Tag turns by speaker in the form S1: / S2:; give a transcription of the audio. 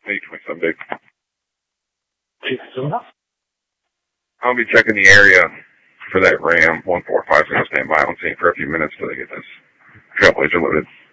S1: 8:27, Dave.
S2: Enough.
S1: I'll be checking the area for that Ram 145, so I'll stand by on scene for a few minutes till they get this Trailblazer loaded.